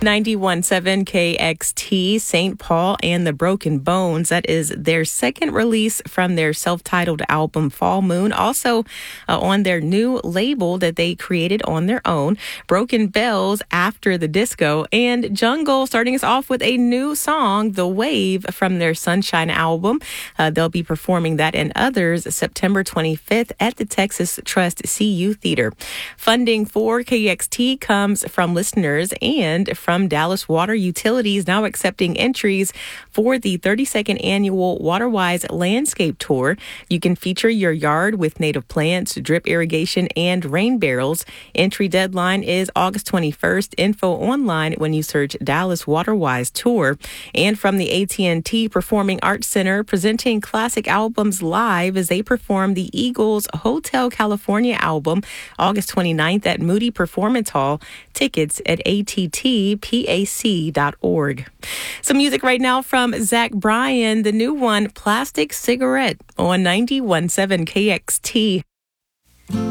91.7 KXT, St. Paul and the Broken Bones. That is their second release from their self-titled album, Fall Moon. Also on their new label that they created on their own, Broken Bells, After the Disco, and Jungle starting us off with a new song, The Wave, from their Sunshine album. They'll be performing that and others September 25th at the Texas Trust CU Theater. Funding for KXT comes from listeners and from Dallas Water Utilities, now accepting entries for the 32nd annual WaterWise Landscape Tour. You can feature your yard with native plants, drip irrigation, and rain barrels. Entry deadline is August 21st. Info online when you search Dallas WaterWise Tour. And from the AT&T Performing Arts Center, presenting classic albums live as they perform the Eagles' Hotel California album August 29th at Moody Performance Hall. Tickets at attpac.org. Some music right now from Zach Bryan, the new one, Plastic Cigarette, on 91.7 KXT.